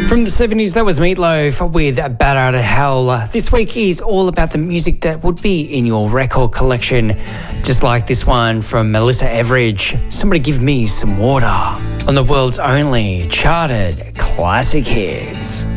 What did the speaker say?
From the 70s, that was Meatloaf with Bat Out of Hell. This week is all about the music that would be in your record collection, just like this one from Melissa Etheridge, Somebody Give Me Some Water, on the world's only charted classic hits.